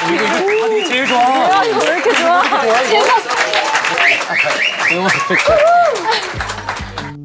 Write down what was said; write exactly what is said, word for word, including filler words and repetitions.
이거 이거 하는 게 제일 좋아. 야, 이거 왜 이렇게 좋아? 이거 너무 좋아.